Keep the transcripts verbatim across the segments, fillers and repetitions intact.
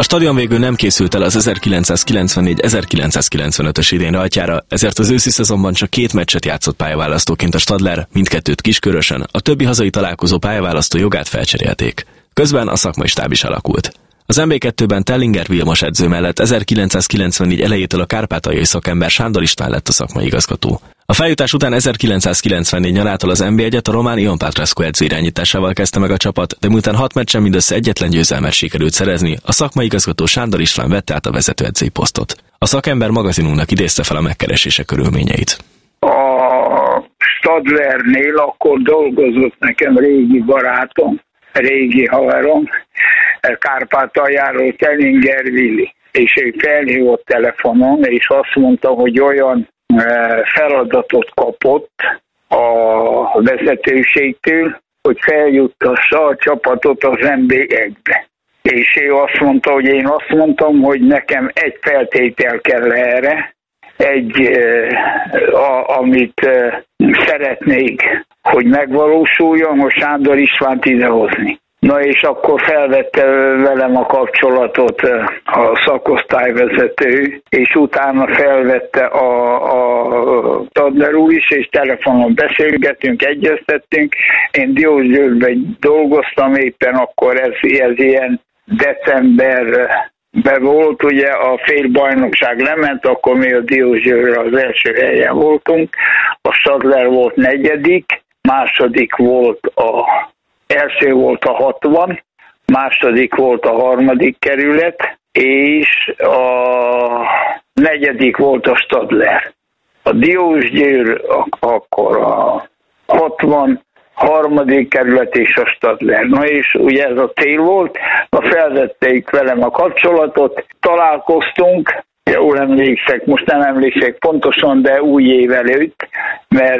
stadion végül nem készült el az ezerkilencszázkilencvennégy-ezerkilencszázkilencvenötös idén rajtjára, ezért az őszi szezonban csak két meccset játszott pályaválasztóként a Stadler, mindkettőt Kiskörösön, a többi hazai találkozó pályaválasztó jogát felcserélték. Közben a szakmai stáb is alakult. Az em bé kettőben Tellinger Vilmos edző mellett ezerkilencszázkilencvennégy elejétől a kárpátaljai szakember Sándor István lett a szakmai igazgató. A feljutás után ezerkilencszázkilencvennégy nyarától az en bé egyet a román Ion Patrescu edző irányításával kezdte meg a csapat, de miután hat meccsen mindössze egyetlen győzelmet sikerült szerezni, a szakmai igazgató Sándor István vette át a vezetőedzői posztot. A szakember magazinunknak idézte fel a megkeresése körülményeit. A Stadlernél akkor dolgozott nekem régi barátom, régi haverom, Kárpátaljáról Tellinger Vili, és ő felhívott telefonon, és azt mondta, hogy olyan feladatot kapott a vezetőségtől, hogy feljuttassa a csapatot az en bé egybe. És ő azt mondta, hogy én azt mondtam, hogy nekem egy feltétel kell erre, egy, a, amit szeretnék, hogy megvalósuljon, hogy Sándor Istvánt idehozni. Na és akkor felvette velem a kapcsolatot a szakosztályvezető, és utána felvette a, a Stadler úr is, és telefonon beszélgetünk, egyeztettünk. Én Diósgyőrben dolgoztam éppen, akkor ez, ez ilyen decemberben volt, ugye a félbajnokság lement, akkor mi a Diósgyőrre az első helyen voltunk, a Stadler volt negyedik, második volt a Első volt a hatvan, második volt a harmadik kerület, és a negyedik volt a Stadler. A Diósgyőr akkor a hatvan, harmadik kerület és a Stadler. Na és ugye ez a cél volt, na felvették velem a kapcsolatot, találkoztunk, jól emlékszek, most nem emlékszek pontosan, de új év előtt, mert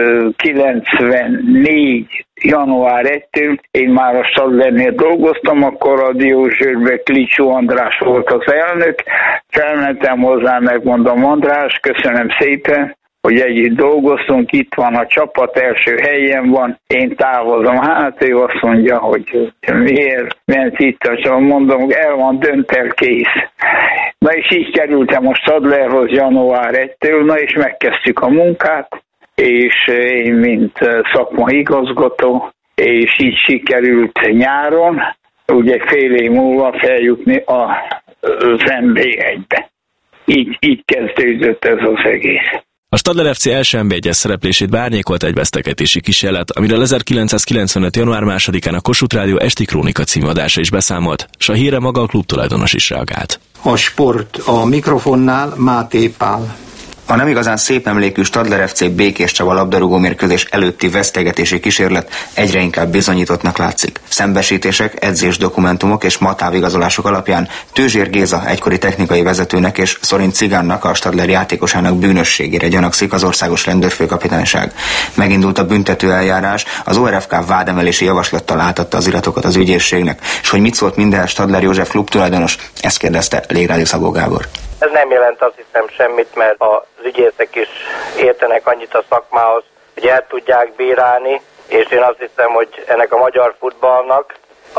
kilencvennégy január elsejétől én már a Stadlernél dolgoztam, akkor a Diósgyőrben Klicsó András volt az elnök, felmentem hozzá, megmondom, András, köszönöm szépen, hogy együtt dolgoztunk, itt van a csapat, első helyen van, én távozom. Hát ő azt mondja, hogy miért ment itt a csapat, mondom, el van, dönt el, kész. Na és így kerültem a Stadlerhoz január elsejétől, na és megkezdtük a munkát, és én, mint szakmai igazgató, és így sikerült nyáron, ugye fél év múlva feljutni az en bé egybe. Így, így kezdődött ez az egész. A Stadler ef cé első en bé egyes szereplését beárnyékolt egy vesztegetési kísérlet, amiről ezerkilencszázkilencvenöt január másodikán a Kossuth Rádió Esti Krónika című adása is beszámolt, s a hírre maga a klub tulajdonos is reagált. A sport a mikrofonnál Máté Pál. A nem igazán szép emlékű Stadler ef cé Békés Csaba labdarúgó mérkőzés előtti vesztegetési kísérlet egyre inkább bizonyítottnak látszik. Szembesítések, edzés dokumentumok és matávigazolások alapján Tőzsér Géza egykori technikai vezetőnek és Szorint Cigánnak, a Stadler játékosának bűnösségére gyanakszik az országos rendőrfőkapitányság. Megindult a büntető eljárás, az o er ef ká vádemelési javaslattal átadta az iratokat az ügyészségnek, és hogy mit szólt minden Stadler József klub tulajdonos, ezt kérdezte Légrádi Szabó Gábor. Ez nem jelent azt hiszem semmit, mert az ügyészek is értenek annyit a szakmához, hogy el tudják bírálni, és én azt hiszem, hogy ennek a magyar futballnak,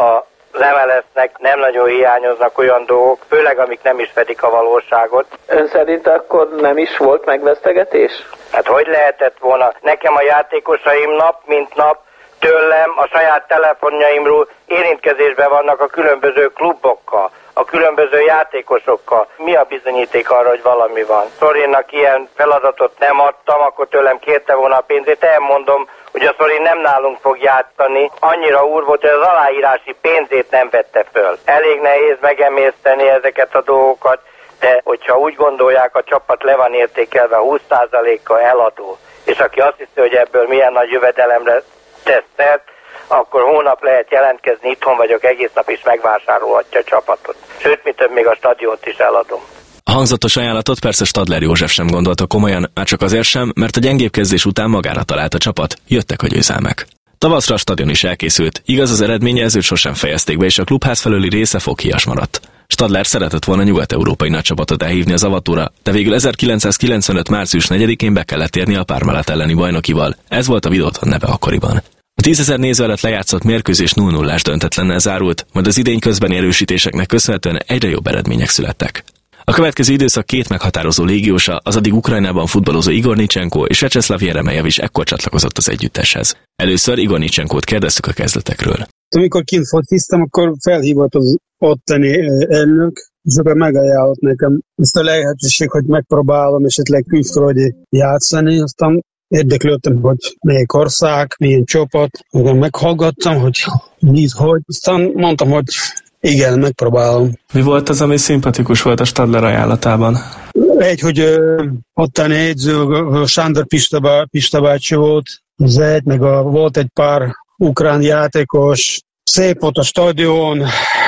az em el es-nek nem nagyon hiányoznak olyan dolgok, főleg amik nem is fedik a valóságot. Ön szerint akkor nem is volt megvesztegetés? Hát hogy lehetett volna? Nekem a játékosaim nap mint nap tőlem a saját telefonjaimról érintkezésben vannak a különböző klubokkal, a különböző játékosokkal. Mi a bizonyíték arra, hogy valami van? Szorinnak ilyen feladatot nem adtam, akkor tőlem kérte volna a pénzét. Elmondom, hogy a Szorin nem nálunk fog játszani. Annyira úr volt, hogy az aláírási pénzét nem vette föl. Elég nehéz megemészteni ezeket a dolgokat, de hogyha úgy gondolják, a csapat le van értékelve húsz százalékkal eladó, és aki azt hiszi, hogy ebből milyen nagy jövedelemre tesz szert, akkor hónap lehet jelentkezni, itthon vagyok, egész nap is megvásárolhatja a csapatot. Sőt, mi több, még a stadiont is eladom. A hangzatos ajánlatot persze Stadler József sem gondolta komolyan, már csak azért sem, mert a gyengébb kezdés után magára talált a csapat, jöttek a győzelmek. Tavaszra a stadion is elkészült, igaz az eredményjelzőt sosem fejezték be, és a klubház felőli része foghias maradt. Stadler szeretett volna nyugat-európai nagycsapatot elhívni az avatóra, de végül ezerkilencszázkilencvenöt március negyedikén be kellett érni a Parmalat elleni bajnokival, ez volt a Videoton neve akkoriban. A tízezer néző előtt lejátszott mérkőzés nulla nullás döntetlennel zárult, majd az idény közbeni erősítéseknek köszönhetően egyre jobb eredmények születtek. A következő időszak két meghatározó légiósa, az addig Ukrajnában futballozó Igor Nicsenko és Vyacheslav Jeremejev is ekkor csatlakozott az együtteshez. Először Igor Nicsenkót kérdeztük a kezdetekről. Amikor kint fociztam, akkor felhívott az ottani elnök, és akkor megajánlott nekem ezt a lehetőség, hogy megpróbálom esetleg külföldi játszani, aztán érdeklődtem, hogy melyik ország, milyen csapat, akkor meghallgattam, hogy mi, hogy, aztán mondtam, hogy igen, megpróbálom. Mi volt az, ami szimpatikus volt a Stadler ajánlatában? Egy, hogy ö, ottani edző, Sándor Pista, Pista bácsi volt, az egy, meg a, volt egy pár ukrán játékos, szép volt a stadion,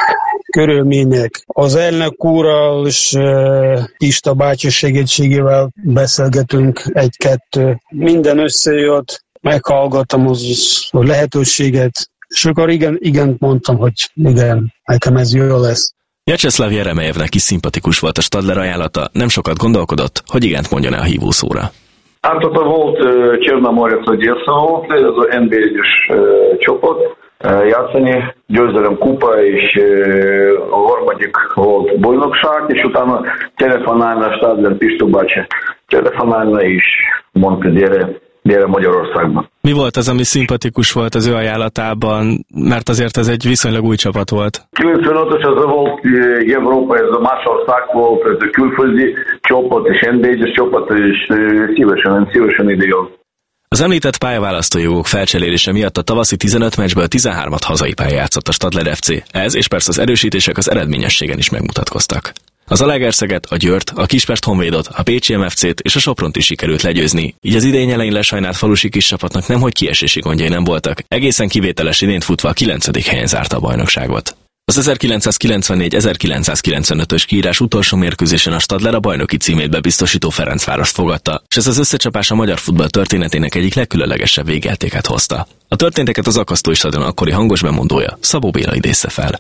körülmények. Az elnök úrral és uh, Pista bácsi segítségével beszélgetünk egy-kettő. Minden összejött, meghallgattam az a lehetőséget, és akkor igen, igen mondtam, hogy igen, nekem ez jó lesz. Vyacheslav Jeremejevnek is szimpatikus volt a Stadler ajánlata, nem sokat gondolkodott, hogy igent mondjon el a hívószóra. Hát ott volt Csernamorec Odessa volt, ez az en bé egyes csapat játszani, győzelem kupa, és a harmadik volt bajnokság, és utána telefonálna a Stadler Pista bácsi, telefonálna és mondta, gyere, gyere Magyarországban. Mi volt az, ami szimpatikus volt az ő ajánlatában, mert azért ez egy viszonylag új csapat volt? kilencvenötös ez volt Európa, ez a más ország volt, ez a külföldi csapat, és en bé egyes csapat, és szívesen, szívesen ide jön. Az említett pályaválasztói jogok felcserélése miatt a tavaszi tizenöt meccsből tizenhármat hazai pályán játszott a Stadler ef cé. Ez és persze az erősítések az eredményességen is megmutatkoztak. Az Alegerszeget, a Győrt, a Kispest Honvédot, a Pécsi em ef cét és a Sopront is sikerült legyőzni, így az idény elején lesajnált falusi kis csapatnak nemhogy kiesési gondjai nem voltak, egészen kivételes idényt futva a kilencedik helyen zárta a bajnokságot. Az ezerkilencszázkilencvennégy ezerkilencszázkilencvenötös kiírás utolsó mérkőzésen a Stadler a bajnoki címét bebiztosító Ferencvárost fogadta, és ez az összecsapás a magyar futball történetének egyik legkülönlegesebb végjátékát hozta. A történteket az Akasztói Stadion akkori hangos bemondója, Szabó Béla idézte fel.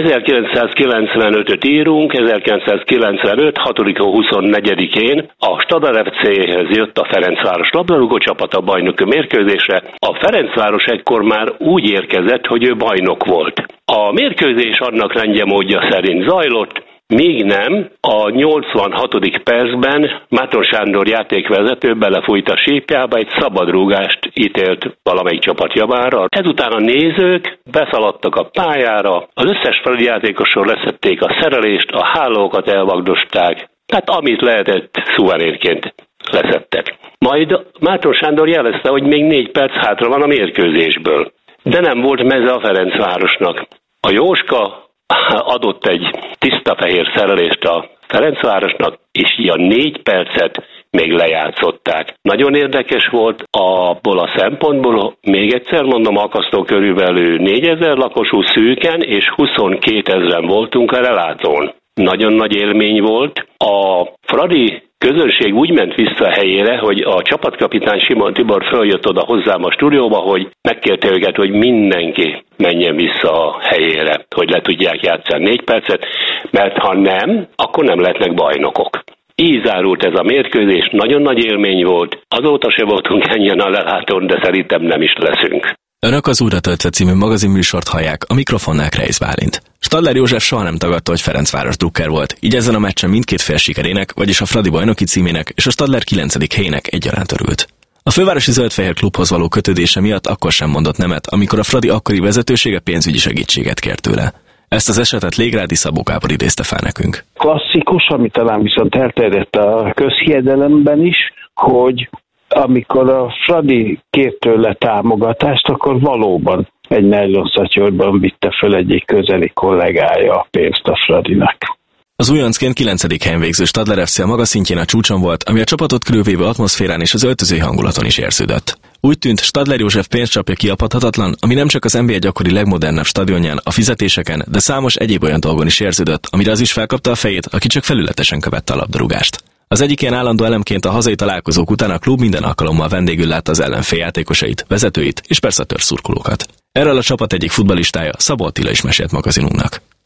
ezerkilencszázkilencvenötöt írunk, ezerkilencszázkilencvenöt. hatodika huszonnegyedikén a Stadler ef céhez jött a Ferencváros labdarúgó csapat a bajnoki mérkőzésre. A Ferencváros ekkor már úgy érkezett, hogy ő bajnok volt. A mérkőzés annak rendje módja szerint zajlott, míg nem, a nyolcvanhatodik percben Máton Sándor játékvezető belefújt a sípjába, egy szabadrúgást ítélt valamelyik csapat javára. Ezután a nézők beszaladtak a pályára, az összes Fradi játékosról leszették a szerelést, a hálókat elvagdosták, tehát amit lehetett szuverénként leszettek. Majd Máton Sándor jelezte, hogy még négy perc hátra van a mérkőzésből, de nem volt meze a Ferencvárosnak. A Jóska adott egy tiszta fehér szerelést a Ferencvárosnak, és így a négy percet még lejátszották. Nagyon érdekes volt abból a szempontból, még egyszer mondom, Akasztó körülbelül négyezer lakosú szűken, és huszonkétezren voltunk a relátón. Nagyon nagy élmény volt. A Fradi közönség úgy ment vissza a helyére, hogy a csapatkapitány Simon Tibor följött oda hozzám a stúdióba, hogy megkérte őket, hogy mindenki menjen vissza a helyére, hogy le tudják játszani négy percet, mert ha nem, akkor nem lehetnek bajnokok. Így zárult ez a mérkőzés, nagyon nagy élmény volt, azóta se voltunk ennyien a lelátón, de szerintem nem is leszünk. Önök az Újra töltve című magazinműsort hallják, a mikrofonnál Kreisz Bálint. Stadler József soha nem tagadta, hogy Ferencváros drukker volt, így ezen a meccsen mindkét fél sikerének, vagyis a Fradi bajnoki címének és a Stadler kilencedik helyének egyaránt örült. A fővárosi zöld-fehér klubhoz való kötődése miatt akkor sem mondott nemet, amikor a Fradi akkori vezetősége pénzügyi segítséget kért tőle. Ezt az esetet Légrádi Szabó Gábor idézte fel nekünk. Klasszikus, ami talán viszont elterjedt a közhiedelemben is, hogy amikor a Fradi kért tőle támogatást, akkor valóban egy nejlonszatyorban vitte föl egyik közeli kollégája a pénzt a Fradinak. Az újoncként kilencedik helyen végző Stadler ef cé a maga szintjén a csúcson volt, ami a csapatot körülvévő atmoszférán és az öltözői hangulaton is érződött. Úgy tűnt, Stadler József pénzcsapja kiapadhatatlan, ami nem csak az en bé egy akkori legmodernebb stadionján, a fizetéseken, de számos egyéb olyan dolgon is érződött, amire az is felkapta a fejét, aki csak felületesen követte a labdarúgást. Az egyik ilyen állandó elemként a hazai találkozók után a klub minden alkalommal vendégül látta az ellenfél játékosait, vezetőit és persze a törzszurkolókat. Erről a csapat egyik futballistája, Szabó Attila is mesélt magazinunknak.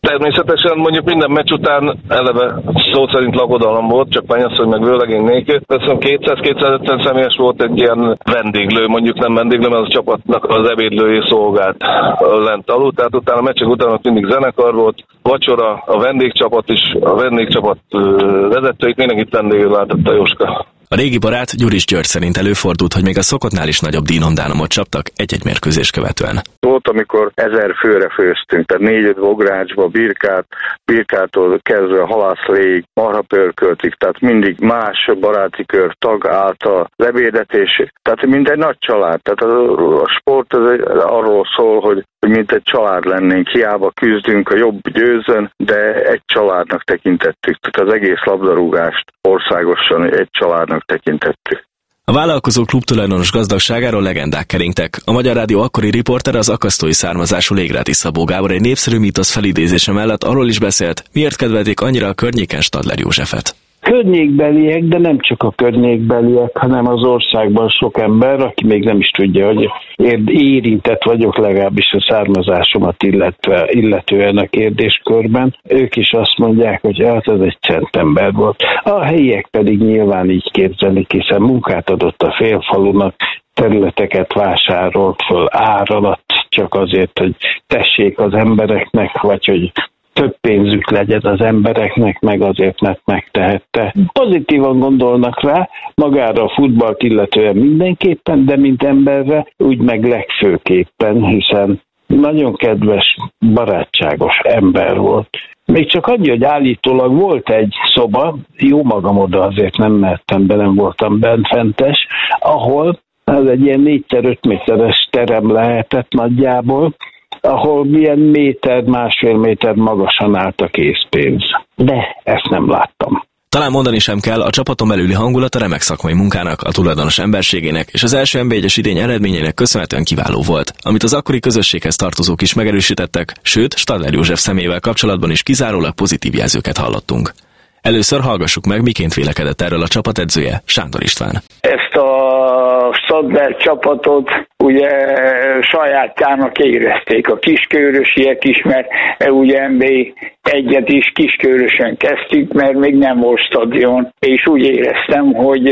Természetesen mondjuk minden meccs után eleve szó szerint lakodalom volt, csak mennyasszony meg vőlegény nélkül. Köszönöm, kétszáz-kétszázötven személyes volt egy ilyen vendéglő, mondjuk nem vendéglő, mert az a csapatnak az ebédlői szolgált lent alul. Tehát utána a meccsek után mindig zenekar volt, vacsora, a vendégcsapat is, a vendégcsapat vezetőit, mindenkit vendégül látott a Jóska. A régi barát Gyuris György szerint előfordult, hogy még a szokottnál is nagyobb dínomdánomot csaptak egy-egy mérkőzés követően. Volt, amikor ezer főre főztünk, tehát négy-öt bográcsba, birkát, birkától kezdve halászlég, marhapörköltig, tehát mindig más baráti kör tag által az ebédet, és tehát mint egy nagy család. Tehát a, a sport az arról szól, hogy mint egy család lennénk, hiába küzdünk, a jobb győzön, de egy családnak tekintettük. Tehát az egész labdarúgást országosan egy családnak tekintettük. A vállalkozó klubtulajdonos gazdagságáról legendák keringtek. A Magyar Rádió akkori riportere, az akasztói származású Légráti Szabó Gábor egy népszerű mítosz felidézése mellett arról is beszélt, miért kedvelték annyira a környéken Stadler Józsefet. Környékbeliek, de nem csak a környékbeliek, hanem az országban sok ember, aki még nem is tudja, hogy érintett vagyok legalábbis a származásomat illetve, illetően a kérdéskörben. Ők is azt mondják, hogy hát ez egy szent ember volt. A helyiek pedig nyilván így képzelik, hiszen munkát adott a félfalunak, területeket vásárolt föl ár alatt csak azért, hogy tessék az embereknek, vagy hogy több pénzük legyen az embereknek, meg azért, mert megtehette. Pozitívan gondolnak rá, magára a futballt illetően mindenképpen, de mint emberre úgy meg legfőképpen, hiszen nagyon kedves, barátságos ember volt. Még csak annyi, hogy állítólag volt egy szoba, jó magam oda azért nem mertem be, nem voltam benfentes, ahol az egy ilyen négy-öt méteres terem lehetett nagyjából, ahol milyen méter, másfél méter magasan állt a készpénz. De ezt nem láttam. Talán mondani sem kell, a csapaton belüli hangulat a remek szakmai munkának, a tulajdonos emberségének és az első en bé egyes idény eredményeinek köszönhetően kiváló volt, amit az akkori közösséghez tartozók is megerősítettek, sőt, Stadler József személyével kapcsolatban is kizárólag pozitív jelzőket hallottunk. Először hallgassuk meg, miként vélekedett erről a csapat edzője, Sándor István. Ezt a Stadler csapatot ugye sajátjának érezték a kiskörösiek is, mert ugye en bé egyet is kiskörösen kezdtük, mert még nem volt stadion, és úgy éreztem, hogy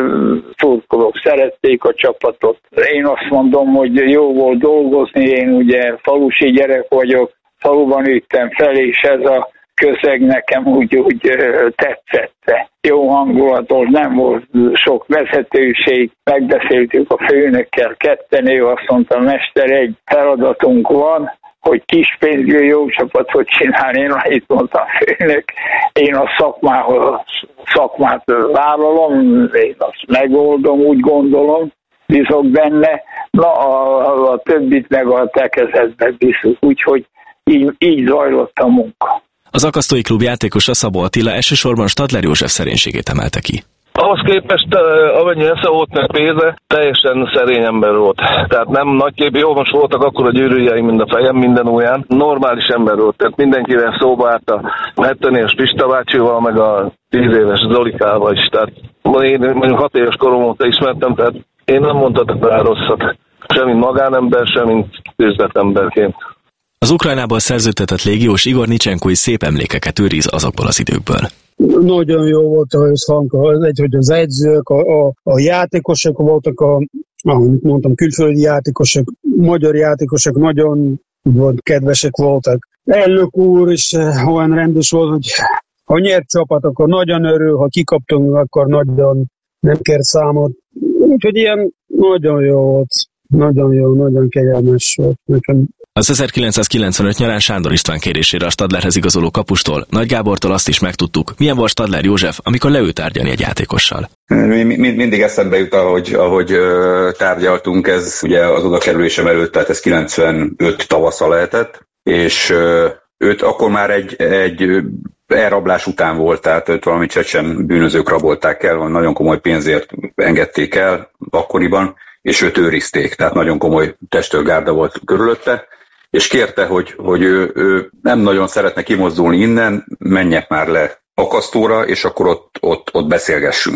szurkolók szerették a csapatot. Én azt mondom, hogy jó volt dolgozni, én ugye falusi gyerek vagyok, faluban nőttem fel, és ez a közeg nekem úgy, úgy tetszett. Jó hangulatos, nem volt sok vezetőség, megbeszéltük a főnökkel ketten, ő azt mondta, mester, egy feladatunk van, hogy kis pénzből jó csapatot csinálni. Én itt mondtam, főnök, én a szakmához, szakmát vállalom, én azt megoldom, úgy gondolom, bízok benne, na a, a többit meg a te kezedbe bízunk, úgyhogy így, így zajlott a munka. Az akasztói klub játékosa Szabó Attila elsősorban Stadler József szerénységét emelte ki. Ahhoz képest, amennyi esze volt meg pénze, teljesen szerény ember volt. Tehát nem nagyképű, jó, most voltak akkor a gyűrűjeim mind a fejem, minden ujján. Normális ember volt, tehát mindenkivel szóba állt a hetven éves Pista bácsival, meg a tíz éves Zolikával is. Tehát én mondjuk hat éves korom óta ismertem, tehát én nem mondhatok rá rosszat. Sem mint magánember, sem mint üzletemberként. Az Ukrajnából szerződtetett légiós Igor Nicsenkó is szép emlékeket őriz azokból az időkből. Nagyon jó volt a összhang, egy, hogy az edzők, a, a, a játékosok voltak, a, ahogy mondtam, külföldi játékosok, magyar játékosok nagyon volt, kedvesek voltak. Elnök úr is olyan rendes volt, hogy ha nyert csapat, akkor nagyon örül, ha kikaptunk, akkor nagyon nem kér számot. Úgyhogy ilyen nagyon jó volt, nagyon jó, nagyon kegyelmes volt nekem. Az ezerkilencszázkilencvenöt nyarán Sándor István kérésére a Stadlerhez igazoló kapustól, Nagy Gábortól azt is megtudtuk, milyen volt Stadler József, amikor leült tárgyalni egy játékossal. Mind, mindig eszembe jut, ahogy, ahogy tárgyaltunk, ez ugye az odakerülésem előtt, tehát ez kilencvenöt tavasza lehetett, és őt akkor már egy, egy elrablás után volt, tehát őt valami csecsen bűnözők rabolták el, nagyon komoly pénzért engedték el akkoriban, és őt őrizték, tehát nagyon komoly testőrgárda volt körülötte, és kérte, hogy, hogy ő, ő nem nagyon szeretne kimozdulni innen, menjek már le akasztóra, és akkor ott, ott, ott beszélgessünk.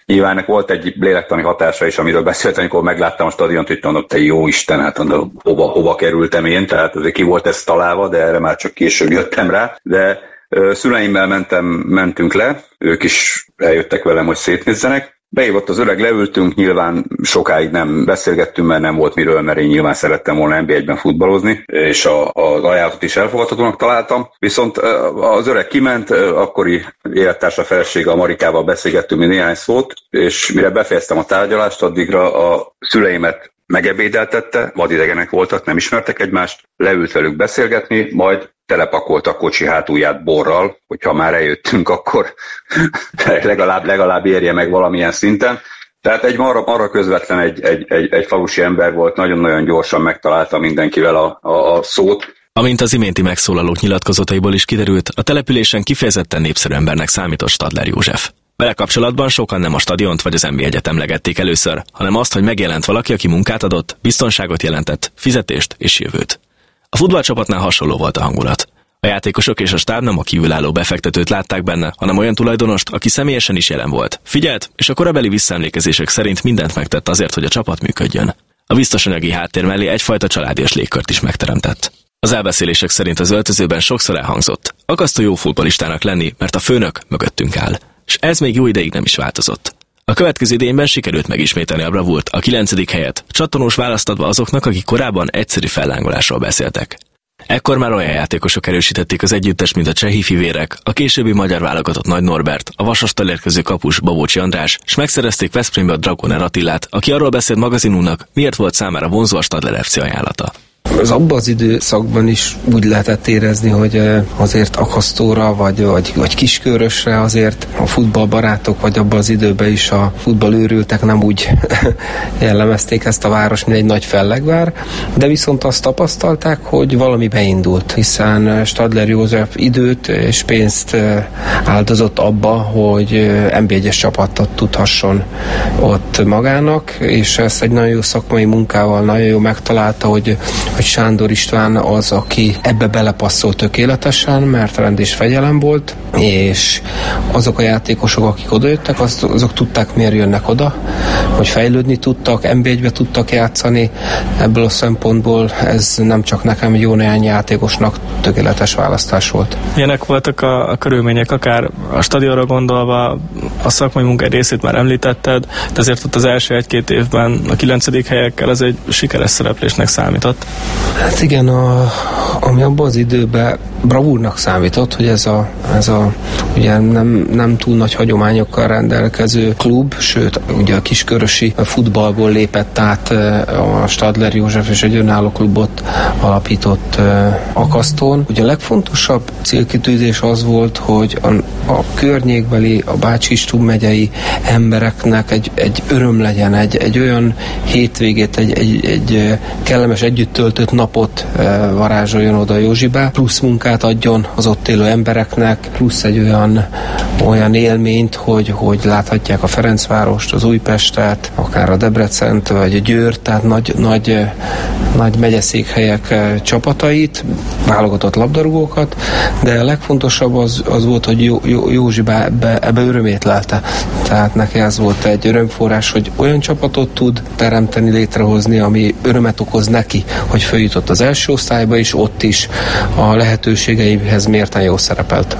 Nyilván volt egy lélektani hatása is, amiről beszéltem, amikor megláttam a stadiont, hogy mondom, te jó Isten, hát mondom, hova, hova kerültem én, tehát azért ki volt ez találva, de erre már csak később jöttem rá, de ö, szüleimmel mentem, mentünk le, ők is eljöttek velem, hogy szétnézzenek. Beívott az öreg, leültünk, nyilván sokáig nem beszélgettünk, mert nem volt miről, mert én nyilván szerettem volna en bé egyben futballozni, és a, az ajánlatot is elfogadhatónak találtam. Viszont az öreg kiment, akkori élettársa felesége, a Marikával beszélgettünk mi néhány szót, és mire befejeztem a tárgyalást, addigra a szüleimet megebédeltette, vadidegenek voltak, nem ismertek egymást, leült velük beszélgetni, majd telepakolta a kocsi hátulját borral, hogyha már eljöttünk, akkor legalább, legalább érje meg valamilyen szinten. Tehát egy arra, arra közvetlen egy, egy, egy, egy falusi ember volt, nagyon-nagyon gyorsan megtalálta mindenkivel a, a, a szót. Amint az iménti megszólalók nyilatkozataiból is kiderült, a településen kifejezetten népszerű embernek számított Stadler József. Vele kapcsolatban sokan nem a stadiont vagy az en bé egyet emlegették először, hanem azt, hogy megjelent valaki, aki munkát adott, biztonságot jelentett, fizetést és jövőt. A futballcsapatnál hasonló volt a hangulat. A játékosok és a stáb nem a kívülálló befektetőt látták benne, hanem olyan tulajdonost, aki személyesen is jelen volt. Figyelt, és a korabeli visszaemlékezések szerint mindent megtett azért, hogy a csapat működjön. A biztos anyagi háttér mellé egyfajta családias légkört is megteremtett. Az elbeszélések szerint az öltözőben sokszor elhangzott: akasztó jó futballistának lenni, mert a főnök mögöttünk áll. És ez még jó ideig nem is változott. A következő idényben sikerült megismételni a bravúrt, a kilencedik helyet, csattanós választ adva azoknak, akik korábban egyszerű fellángolásról beszéltek. Ekkor már olyan játékosok erősítették az együttes, mint a csehi fivérek, a későbbi magyar válogatott Nagy Norbert, a Vasastól érkező kapus Babócsi András, és megszerezték Veszprémbe a Dragoner Attilát, aki arról beszélt magazinunknak, miért volt számára vonzó a Stadler ef cé ajánlata. Az abban az időszakban is úgy lehetett érezni, hogy azért akasztóra vagy, vagy, vagy kiskörösre azért a futballbarátok, vagy abban az időben is a futballőrültek nem úgy jellemezték ezt a város, mint egy nagy fellegvár, de viszont azt tapasztalták, hogy valami beindult, hiszen Stadler József időt és pénzt áldozott abba, hogy en bé egyes csapatot tudhasson ott magának, és ezt egy nagyon jó szakmai munkával nagyon jó megtalálta, hogy hogy Sándor István az, aki ebbe belepasszol tökéletesen, mert rend és fegyelem volt, és azok a játékosok, akik odajöttek, azok, azok tudták, miért jönnek oda, hogy fejlődni tudtak, en bé egybe tudtak játszani. Ebből a szempontból ez nem csak nekem, jó néhány játékosnak tökéletes választás volt. Ilyenek voltak a, a körülmények, akár a stadionra gondolva, a szakmai munkád részét már említetted, de azért ott az első egy-két évben a kilencedik helyekkel ez egy sikeres szereplésnek számított. Hát igen, a, ami abban az időben bravúrnak számított, hogy ez a, ez a ugye nem, nem túl nagy hagyományokkal rendelkező klub, sőt, ugye a kiskörösi futballból lépett át a Stadler József, és egy önálló klubot alapított Akasztón. Ugye a legfontosabb célkitűzés az volt, hogy a, a környékbeli, a Bács-Kiskun megyei embereknek egy, egy öröm legyen, egy, egy olyan hétvégét, egy, egy, egy kellemes együtt töltött napot varázsoljon oda Józsibe, plusz munkát adjon az ott élő embereknek, plusz egy olyan, olyan élményt, hogy, hogy láthatják a Ferencvárost, az Újpestet, akár a Debrecent, vagy a Győrt, tehát nagy, nagy, nagy megyeszékhelyek csapatait, válogatott labdarúgókat, de a legfontosabb az, az volt, hogy Jó, Jó, Józsibe ebbe, ebbe örömét lelte. Tehát neki ez volt egy örömforrás, hogy olyan csapatot tud teremteni, létrehozni, ami örömet okoz neki, hogy följutott az első osztályba, és ott is a lehetőségeihez mérten jól szerepelt.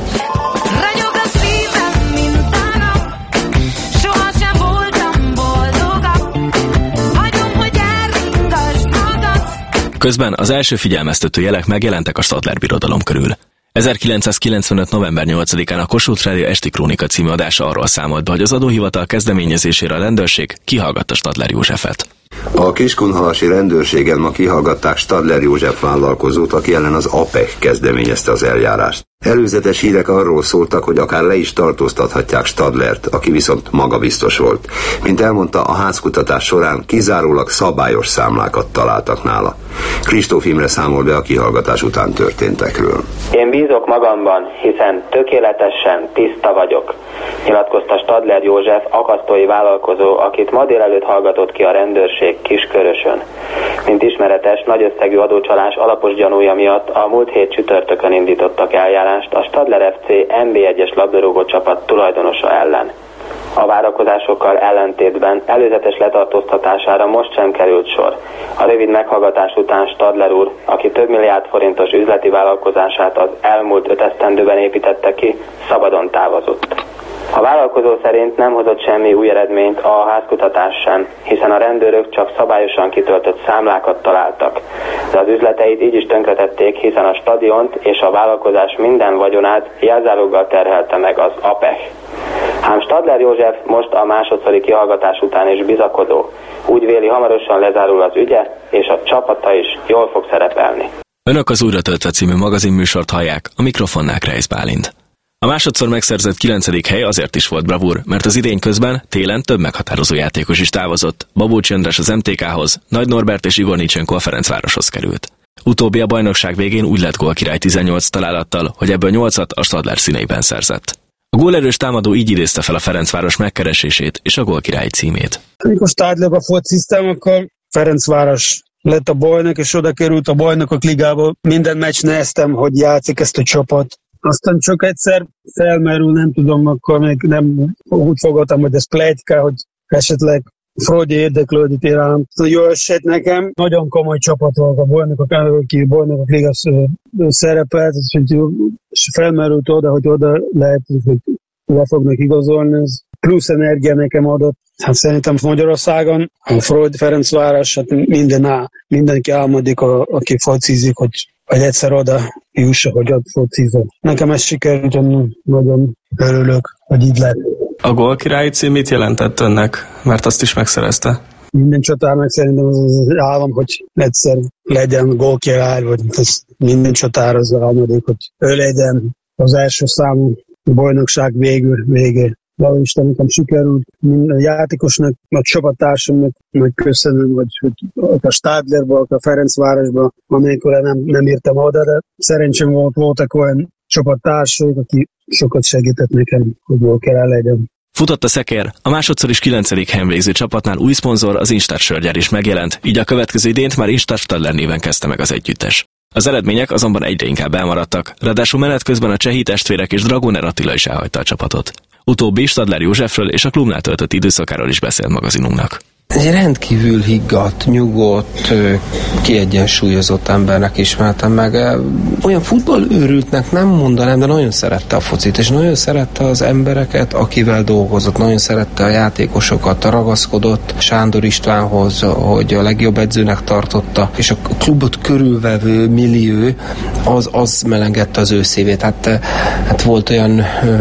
Közben az első figyelmeztető jelek megjelentek a Stadler birodalom körül. ezerkilencszázkilencvenöt. november nyolcadikán a Kossuth Rádió Esti Krónika című adása arról számolt be, hogy az adóhivatal kezdeményezésére a rendőrség kihallgatta Stadler Józsefet. A kiskunhalasi rendőrségen ma kihallgatták Stadler József vállalkozót, aki ellen az á pé e kezdeményezte az eljárást. Előzetes hírek arról szóltak, hogy akár le is tartóztathatják Stadlert, aki viszont magabiztos volt. Mint elmondta, a házkutatás során kizárólag szabályos számlákat találtak nála. Kristóf Imre számol be a kihallgatás után történtekről. Én bízok magamban, hiszen tökéletesen tiszta vagyok, nyilatkozta Stadler József, akasztói vállalkozó, akit ma délelőtt hallgatott ki a rendőrség Kiskörösön. Mint ismeretes, nagy összegű adócsalás alapos gyanúja miatt a múlt hét csütörtökön indítottak eljárást a Stadler ef cé en bé egyes labdarúgó csapat tulajdonosa ellen. A várakozásokkal ellentétben előzetes letartóztatására most sem került sor. A rövid meghallgatás után Stadler úr, aki több milliárd forintos üzleti vállalkozását az elmúlt öt esztendőben építette ki, szabadon távozott. A vállalkozó szerint nem hozott semmi új eredményt a házkutatás sem, hiszen a rendőrök csak szabályosan kitöltött számlákat találtak. De az üzleteit így is tönkretették, hiszen a stadiont és a vállalkozás minden vagyonát jelzáloggal terhelte meg az á pé e há. Ám Stadler József most a másodszori kihallgatás után is bizakodó. Úgy véli, hamarosan lezárul az ügye, és a csapata is jól fog szerepelni. Önök az Újra töltve című magazinműsort hallják, a mikrofonnál Kreisz Bálint. A másodszor megszerzett kilencedik hely azért is volt bravúr, mert az idény közben télen több meghatározó játékos is távozott. Babócsi András az em té ká-hoz, Nagy Norbert és Igor Nicsenko a Ferencvároshoz került. Utóbbi a bajnokság végén úgy lett gólkirály tizennyolc találattal, hogy ebből nyolcat a Stadler színeiben szerzett. A gólerős támadó így idézte fel a Ferencváros megkeresését és a gólkirály címét. Amikor Stadlerba fociztam, akkor Ferencváros lett a bajnok, és oda került a bajnokok ligába. Minden meccs néztem, hogy játszik ezt a csapat. Aztán csak egyszer felmerül, nem tudom, akkor még nem úgy fogadtam, hogy ez pletyka, hogy esetleg Fradi érdeklődik iránam. Jó eset nekem, nagyon komoly csapat volt a bajnokok, aki bajnokok ligas szerepelt, és felmerült oda, hogy oda lehet, hogy le fognak igazolni. Ez plusz energia nekem adott. Hát szerintem Magyarországon a Fradi Ferencváros, hát minden áll, mindenki álmodik, a, aki focizik, hogy vagy egyszer oda jussa, hogy ott focizok. Nekem ez sikerült, nagyon örülök, hogy így lett. A gólkirályi cím mit jelentett önnek? Mert azt is megszerezte. Minden csatárnak szerintem az az állam, hogy egyszer legyen gólkirály, vagy minden csatár az álmodik, hogy ő legyen az első számú bajnokság végül, végé. Valahogy Isten nekem sikerült, minden játékosnak, a csapattársamnak nagy köszönöm, hogy, hogy a Stadlerban, a Ferencvárosban, amikor nem, nem írtam oda, de szerencsém volt, voltak olyan csapattársak, aki sokat segített nekem, hogy jól kell legyen. Futott a szekér, a másodszor is kilencedik helyen végző csapatnál új szponzor, az Instar sörgyár is megjelent, így a következő idényt már Instar Stadler néven kezdte meg az együttes. Az eredmények azonban egyre inkább elmaradtak, ráadásul menet közben a csehi testvérek és Dragoner Attila is elhagyta a csapatot. Utóbbi Stadler Józsefről és a klubnál töltött időszakáról is beszélt magazinunknak. Egy rendkívül higgadt, nyugodt, kiegyensúlyozott embernek ismertem meg. Olyan futballőrültnek nem mondanám, de nagyon szerette a focit, és nagyon szerette az embereket, akivel dolgozott, nagyon szerette a játékosokat, ragaszkodott Sándor Istvánhoz, hogy a legjobb edzőnek tartotta, és a klubot körülvevő millió az, az melengedte az ő szívét. Hát, hát volt olyan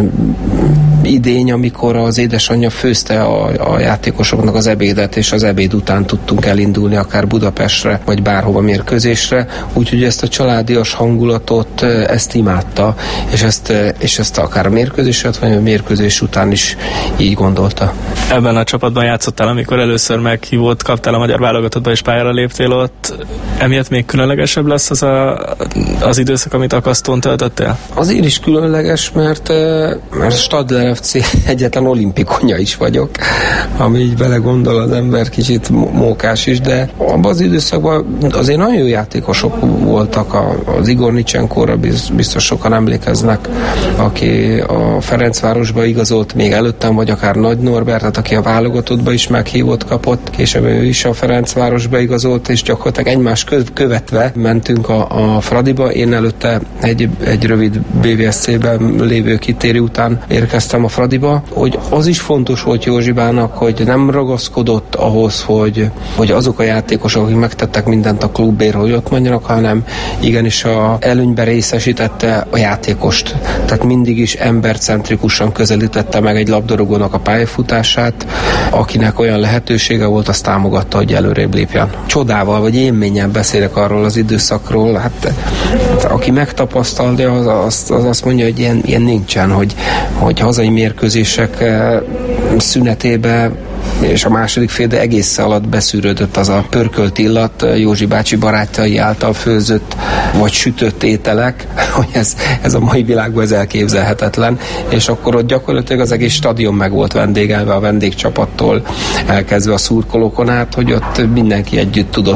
idény, amikor az édesanyja főzte a, a játékosoknak az ebédet, és az ebéd után tudtunk elindulni akár Budapestre, vagy bárhova mérkőzésre, úgyhogy ezt a családias hangulatot, ezt imádta, és ezt, és ezt akár a mérkőzéset, vagy a mérkőzés után is így gondolta. Ebben a csapatban játszottál, amikor először meghívott, kaptál a magyar válogatottba, és pályára léptél ott. Emiatt még különlegesebb lesz az a, az időszak, amit Akasztón töltöttél? Azért is különleges, mert, mert Stadler ef cé egyetlen olimpikonja is vagyok, ami így belegondol az ember, kicsit mókás is, de abban az időszakban azért nagyon jó játékosok voltak. Az Igor Nicsenkóra biztos sokan emlékeznek, aki a Ferencvárosba igazolt még előttem, vagy akár Nagy Norbertet, aki a válogatottba is meghívott, kapott, később ő is a Ferencvárosba igazolt, és gyakorlatilag egymás követve mentünk a, a Fradiba. Én előtte egy, egy rövid bé vé es cé-ben lévő kitérő után érkeztem a Fradiba, hogy az is fontos volt Józsibának, hogy nem ragaszkodott ahhoz, hogy, hogy azok a játékosok, akik megtettek mindent a klubért, hogy ott mondjanak, hanem igenis a előnybe részesítette a játékost. Tehát mindig is embercentrikusan közelítette meg egy labdarúgónak a pályafutását, akinek olyan lehetősége volt, azt támogatta, hogy előrébb lépjen. Csodával vagy élménnyel beszélek arról az időszakról, hát aki megtapasztalja, az, az, az azt mondja, hogy ilyen, ilyen nincsen, hogy, hogy hazai mérkőzések szünetébe és a második fél egész alatt beszűrődött az a pörkölt illat, Józsi bácsi barátjai által főzött vagy sütött ételek, hogy ez, ez a mai világban ez elképzelhetetlen, és akkor ott gyakorlatilag az egész stadion meg volt vendégelve a vendégcsapattól elkezdve a szurkolókon át, hogy ott mindenki együtt tudott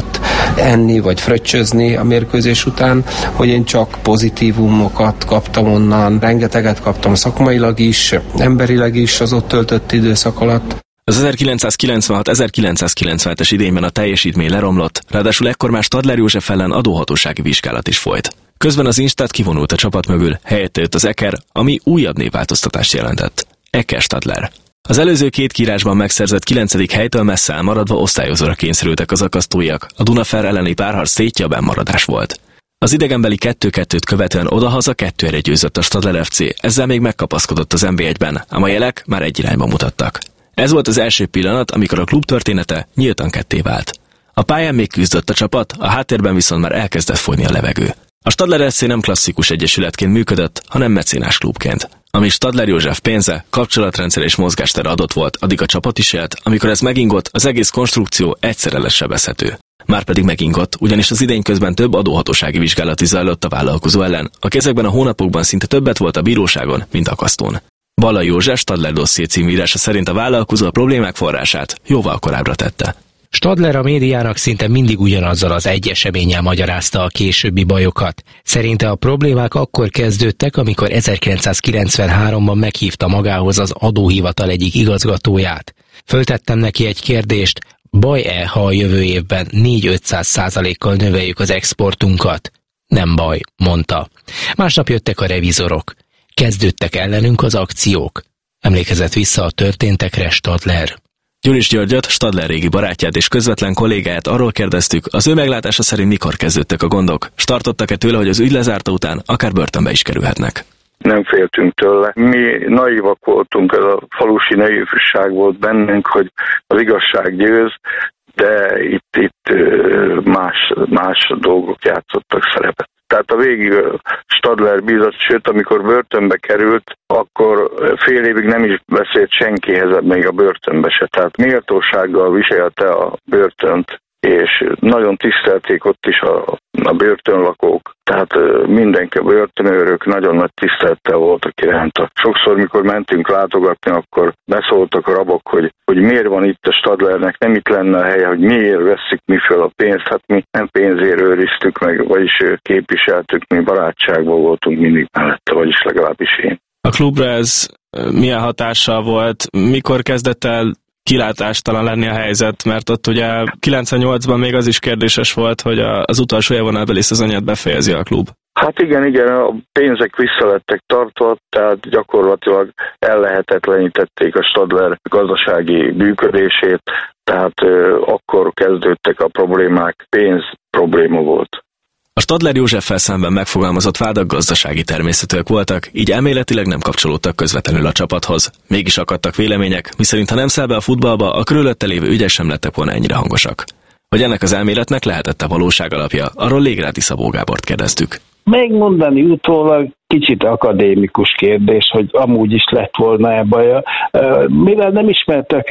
enni vagy fröccsözni a mérkőzés után, hogy én csak pozitívumokat kaptam onnan, rengeteget kaptam szakmailag is, emberileg is az ott töltött időszak alatt. Az ezerkilencszázkilencvenhat ezerkilencszázkilencvenhetes idényben a teljesítmény leromlott, ráadásul ekkor már Stadler József ellen adóhatósági vizsgálat is folyt. Közben az Instat kivonult a csapat mögül, helyette jött az Eker, ami újabb névváltoztatást jelentett. Eker Stadler. Az előző két kiírásban megszerzett kilencedik helytől messze elmaradva osztályozóra kényszerültek az akasztóiak, a Dunafer elleni párharc tétje a bennmaradás volt. Az idegenbeli kettő-kettőt követően odahaza kettőre győzött a Stadler ef cé, ezzel még megkapaszkodott az en bé egyben, ám a jelek már egy irányba mutattak. Ez volt az első pillanat, amikor a klub története nyíltan ketté vált. A pályán még küzdött a csapat, a háttérben viszont már elkezdett folyni a levegő. A Stadler ef cé nem klasszikus egyesületként működött, hanem mecénás klubként. Ami Stadler József pénze, kapcsolatrendszer és mozgástere adott volt, addig a csapat is élt, amikor ez megingott, az egész konstrukció egyszerre lesz sebezhető. Márpedig megingott, ugyanis az idény közben több adóhatósági vizsgálat is zajlott a vállalkozó ellen. A ezekben a hónapokban szinte többet volt a bíróságon, mint akasztón. Balla József Stadler dosszié címírása szerint a vállalkozó a problémák forrását jóval korábbra tette. Stadler a médiának szinte mindig ugyanazzal az egy eseménnyel magyarázta a későbbi bajokat. Szerinte a problémák akkor kezdődtek, amikor ezerkilencszázkilencvenháromban meghívta magához az adóhivatal egyik igazgatóját. Föltettem neki egy kérdést, baj-e, ha a jövő évben négy-ötszáz százalékkal növeljük az exportunkat? Nem baj, mondta. Másnap jöttek a revizorok. Kezdődtek ellenünk az akciók. Emlékezett vissza a történtekre Stadler. Gyuris Györgyöt, Stadler régi barátját és közvetlen kollégáját arról kérdeztük, az ő meglátása szerint mikor kezdődtek a gondok, s tartottak-e tőle, hogy az ügy lezárta után akár börtönbe is kerülhetnek. Nem féltünk tőle. Mi naívak voltunk, ez a falusi naivság volt bennünk, hogy az igazság győz, de itt, itt más, más dolgok játszottak szerepet. Tehát a végig Stadler bízott, sőt, amikor börtönbe került, akkor fél évig nem is beszélt senkihez, még a börtönbe se. Tehát méltósággal viselte a börtönt, és nagyon tisztelték ott is a, a börtönlakók. Tehát mindenki, a börtönőrök nagyon nagy tisztelettel voltak iránta. Sokszor, mikor mentünk látogatni, akkor beszóltak a rabok, hogy, hogy miért van itt a Stadlernek, nem itt lenne a helye, hogy miért veszik mi föl a pénzt. Hát mi nem pénzért őriztük meg, vagyis képviseltük, mi barátságban voltunk mindig mellette, vagyis legalábbis én. A klubra ez milyen hatással volt? Mikor kezdett el kilátástalan lenni a helyzet, mert ott ugye kilencvennyolcban még az is kérdéses volt, hogy az utolsó élvonalbeli szezonját befejezi a klub. Hát igen, igen, a pénzek vissza lettek tartva, tehát gyakorlatilag ellehetetlenítették a Stadler gazdasági működését, tehát euh, akkor kezdődtek a problémák, pénz probléma volt. A Stadler Józseffel szemben megfogalmazott vádak gazdasági természetűek voltak, így elméletileg nem kapcsolódtak közvetlenül a csapathoz. Mégis akadtak vélemények, miszerint ha nem száll be a futballba, a körülötte lévő ügyek sem lettek volna ennyire hangosak. Hogy ennek az elméletnek lehetett a valóság alapja, arról Légrádi Szabó Gábort kérdeztük. Megmondani utólag kicsit akadémikus kérdés, hogy amúgy is lett volna-e baja. Mivel nem ismertek